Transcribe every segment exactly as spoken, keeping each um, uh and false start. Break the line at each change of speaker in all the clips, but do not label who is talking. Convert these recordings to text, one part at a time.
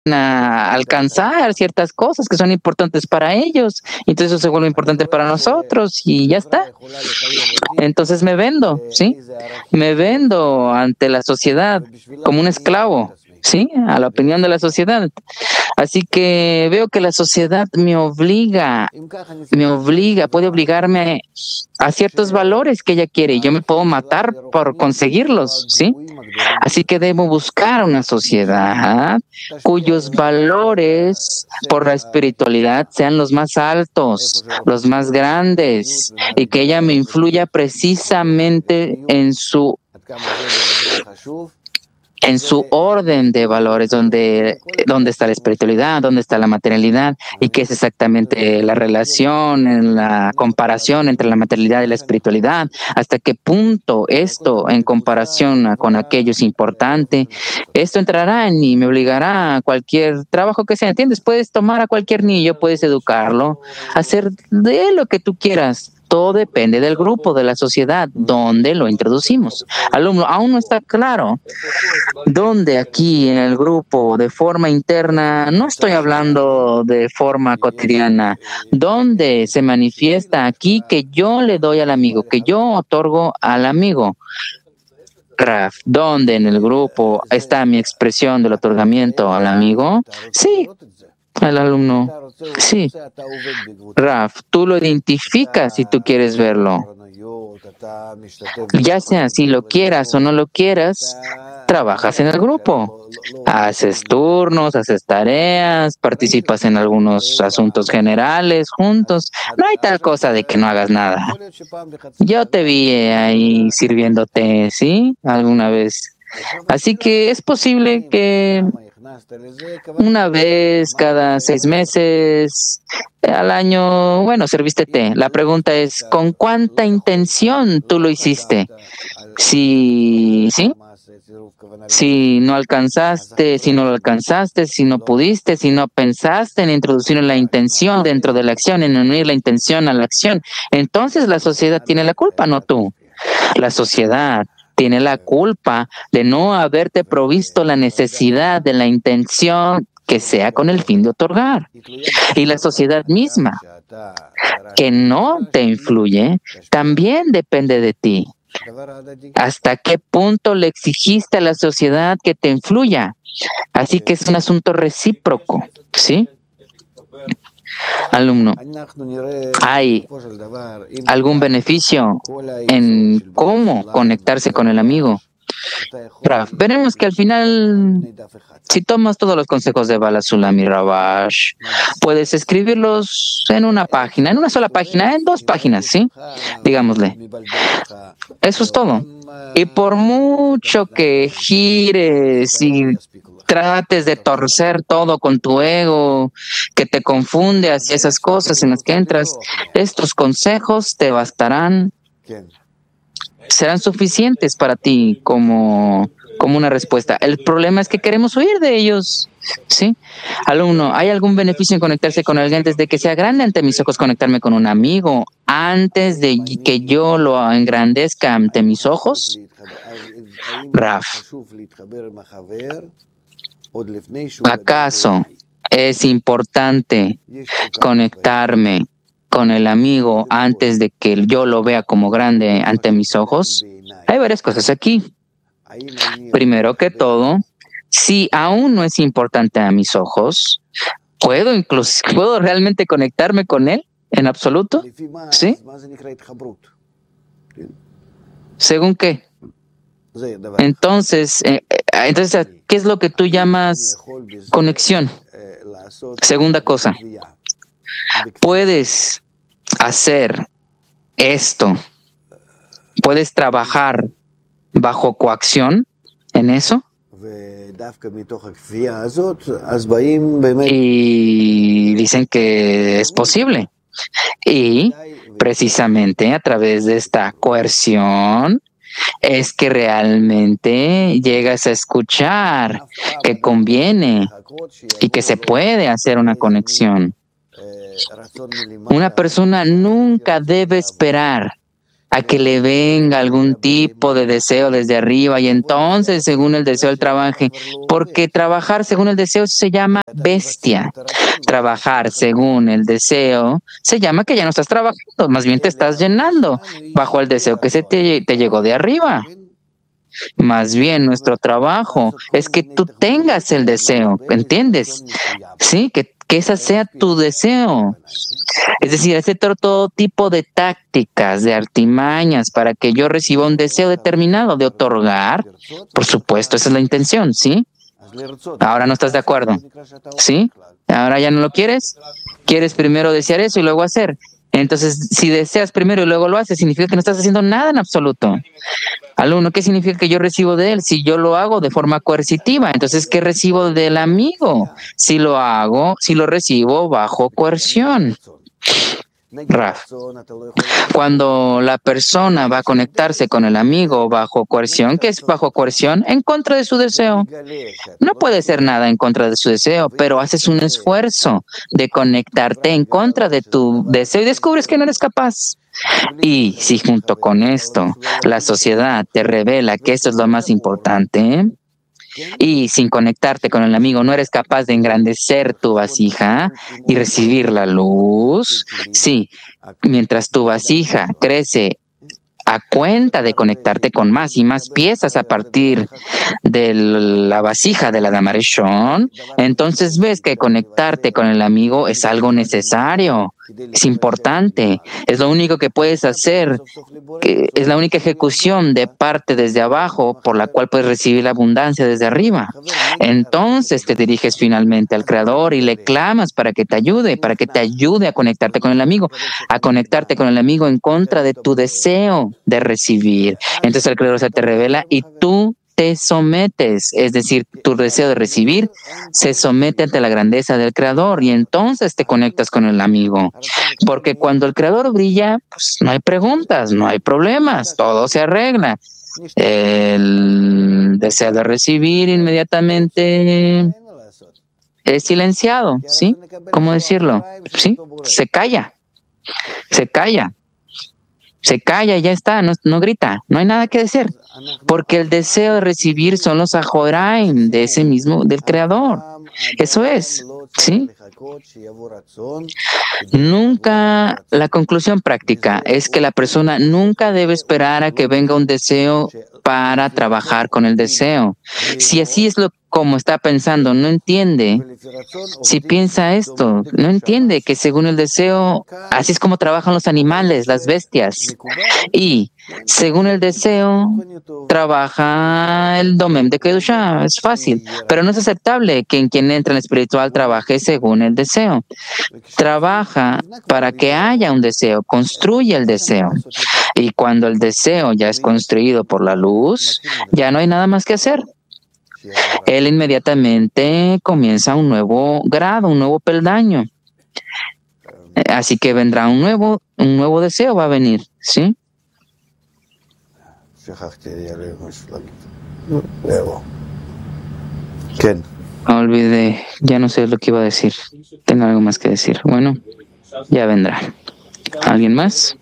a alcanzar ciertas cosas que son importantes para ellos, entonces eso se vuelve importante para nosotros y ya está. Entonces me vendo, ¿sí? Me vendo ante la sociedad como un esclavo, ¿sí? A la opinión de la sociedad. Así que veo que la sociedad me obliga, me obliga, puede obligarme a ciertos valores que ella quiere y yo me puedo matar por conseguirlos, ¿sí? Así que debo buscar una sociedad cuyos valores por la espiritualidad sean los más altos, los más grandes, y que ella me influya precisamente en su en su orden de valores, donde, donde está la espiritualidad, donde está la materialidad, y qué es exactamente la relación, en la comparación entre la materialidad y la espiritualidad, hasta qué punto esto en comparación con aquello es importante. Esto entrará en mí, me obligará a cualquier trabajo que sea, ¿entiendes? Puedes tomar a cualquier niño, puedes educarlo, hacer de él lo que tú quieras. Todo depende del grupo, de la sociedad, donde lo introducimos. Alumno, aún no está claro dónde aquí en el grupo, de forma interna, no estoy hablando de forma cotidiana, dónde se manifiesta aquí que yo le doy al amigo, que yo otorgo al amigo. Raf, ¿dónde en el grupo está mi expresión del otorgamiento al amigo? Sí, el alumno. Sí. Raf, tú lo identificas si tú quieres verlo. Ya sea si lo quieras o no lo quieras, trabajas en el grupo. Haces turnos, haces tareas, participas en algunos asuntos generales juntos. No hay tal cosa de que no hagas nada. Yo te vi ahí sirviéndote, ¿sí? Alguna vez. Así que es posible que una vez cada seis meses, al año, bueno, serviste té. La pregunta es, ¿con cuánta intención tú lo hiciste? Si, ¿sí? Si no alcanzaste, si no lo alcanzaste, si no pudiste, si no pensaste en introducir la intención dentro de la acción, en unir la intención a la acción, entonces la sociedad tiene la culpa, no tú. La sociedad tiene la culpa de no haberte provisto la necesidad de la intención que sea con el fin de otorgar. Y la sociedad misma, que no te influye, también depende de ti. ¿Hasta qué punto le exigiste a la sociedad que te influya? Así que es un asunto recíproco, ¿sí? Alumno, ¿hay algún beneficio en cómo conectarse con el amigo? Raf, veremos que al final, si tomas todos los consejos de Bala Sulam y Rabash, puedes escribirlos en una página, en una sola página, en dos páginas, ¿sí? Digámosle. Eso es todo. Y por mucho que gires y trates de torcer todo con tu ego, que te confunde hacia esas cosas en las que entras, estos consejos te bastarán, serán suficientes para ti como, como una respuesta. El problema es que queremos huir de ellos, ¿sí? Alumno, ¿hay algún beneficio en conectarse con alguien desde que sea grande ante mis ojos, conectarme con un amigo antes de que yo lo engrandezca ante mis ojos? Raf, ¿acaso es importante conectarme con el amigo antes de que yo lo vea como grande ante mis ojos? Hay varias cosas aquí. Primero que todo, si aún no es importante a mis ojos, ¿puedo incluso, ¿puedo realmente conectarme con él en absoluto? ¿Sí? ¿Según qué? Entonces, eh, entonces, ¿qué es lo que tú llamas conexión? Segunda cosa, ¿puedes hacer esto? ¿Puedes trabajar bajo coacción en eso? Y dicen que es posible. Y precisamente a través de esta coerción es que realmente llegas a escuchar que conviene y que se puede hacer una conexión. Una persona nunca debe esperar a que le venga algún tipo de deseo desde arriba y entonces según el deseo él trabaje, porque trabajar según el deseo se llama bestia. Trabajar según el deseo se llama que ya no estás trabajando, más bien te estás llenando bajo el deseo que se te, te llegó de arriba. Más bien nuestro trabajo es que tú tengas el deseo, ¿entiendes? Sí, que, que ese sea tu deseo. Es decir, hacer todo tipo de tácticas, de artimañas para que yo reciba un deseo determinado de otorgar. Por supuesto, esa es la intención, ¿sí? Ahora no estás de acuerdo, ¿sí? Ahora ya no lo quieres. Quieres primero desear eso y luego hacer. Entonces, si deseas primero y luego lo haces, significa que no estás haciendo nada en absoluto. Alumno, ¿qué significa que yo recibo de él? Si yo lo hago de forma coercitiva, entonces, ¿qué recibo del amigo? Si lo hago, si lo recibo bajo coerción. Raf, cuando la persona va a conectarse con el amigo bajo coerción, ¿qué es bajo coerción? En contra de su deseo. No puede ser nada en contra de su deseo, pero haces un esfuerzo de conectarte en contra de tu deseo y descubres que no eres capaz. Y si junto con esto la sociedad te revela que esto es lo más importante, y sin conectarte con el amigo no eres capaz de engrandecer tu vasija y recibir la luz, sí, mientras tu vasija crece a cuenta de conectarte con más y más piezas a partir de la vasija de la Dama Rishon, entonces ves que conectarte con el amigo es algo necesario, es importante, es lo único que puedes hacer, que es la única ejecución de parte desde abajo por la cual puedes recibir la abundancia desde arriba. Entonces te diriges finalmente al Creador y le clamas para que te ayude, para que te ayude a conectarte con el amigo, a conectarte con el amigo en contra de tu deseo de recibir. Entonces el Creador se te revela y tú te sometes, es decir, tu deseo de recibir se somete ante la grandeza del Creador y entonces te conectas con el amigo. Porque cuando el Creador brilla, pues no hay preguntas, no hay problemas, todo se arregla. El deseo de recibir inmediatamente es silenciado, ¿sí? ¿Cómo decirlo? ¿Sí? Se calla, se calla. Se calla y ya está, no, no grita, no hay nada que decir, porque el deseo de recibir son los ajoraim de ese mismo, del Creador. Eso es, ¿sí? Nunca, la conclusión práctica es que la persona nunca debe esperar a que venga un deseo para trabajar con el deseo. Si así es lo como está pensando, no entiende. Si piensa esto, no entiende que según el deseo, así es como trabajan los animales, las bestias. Y según el deseo, trabaja el domem de Kedushá. Es fácil, pero no es aceptable que en quien entra en el espiritual trabaje según el deseo. Trabaja para que haya un deseo, construye el deseo. Y cuando el deseo ya es construido por la luz, ya no hay nada más que hacer. Él inmediatamente comienza un nuevo grado, un nuevo peldaño. Así que vendrá un nuevo, un nuevo deseo va a venir, ¿sí? Olvidé, ya no sé lo que iba a decir. Tengo algo más que decir. Bueno, ya vendrá. ¿Alguien más?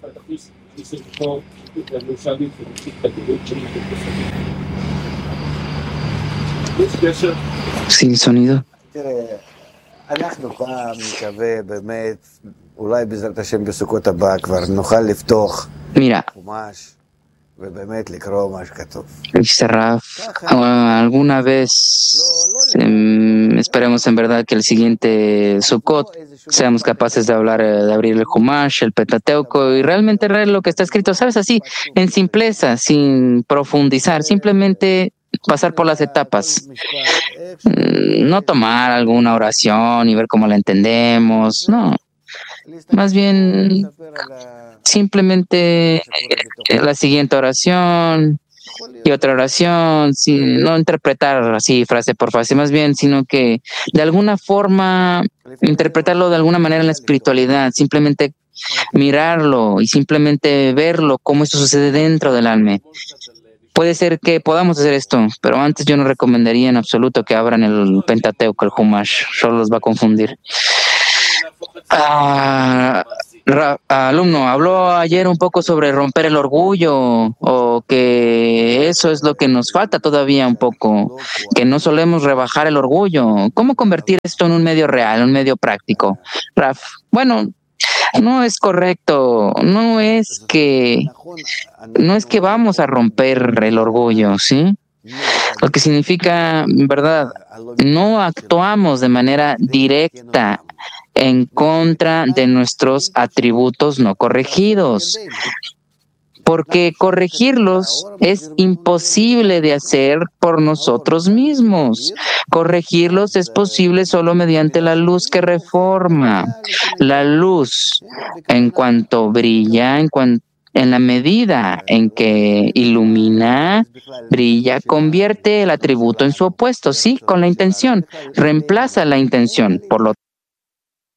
Sin sonido. Mira, dice Raf, alguna vez eh, esperemos en verdad que el siguiente Sukkot seamos capaces de hablar, de abrir el Humash, el Pentateuco y realmente leer lo que está escrito, ¿sabes? Así, en simpleza, sin profundizar, simplemente pasar por las etapas, no tomar alguna oración y ver cómo la entendemos, no, más bien simplemente la siguiente oración y otra oración, sin, no interpretar así frase por frase, más bien, sino que de alguna forma interpretarlo de alguna manera en la espiritualidad, simplemente mirarlo y simplemente verlo, cómo esto sucede dentro del alma. Puede ser que podamos hacer esto, pero antes yo no recomendaría en absoluto que abran el Pentateuco, el Humash, solo los va a confundir. Ah, Ra- alumno, habló ayer un poco sobre romper el orgullo, o que eso es lo que nos falta todavía un poco, que no solemos rebajar el orgullo. ¿Cómo convertir esto en un medio real, un medio práctico? Raf, bueno, no es correcto, no es que, no es que vamos a romper el orgullo, ¿sí? Lo que significa, en verdad, no actuamos de manera directa en contra de nuestros atributos no corregidos, porque corregirlos es imposible de hacer por nosotros mismos. Corregirlos es posible solo mediante la luz que reforma. La luz, en cuanto brilla, en cuanto en la medida en que ilumina, brilla, convierte el atributo en su opuesto, sí, con la intención, reemplaza la intención. Por lo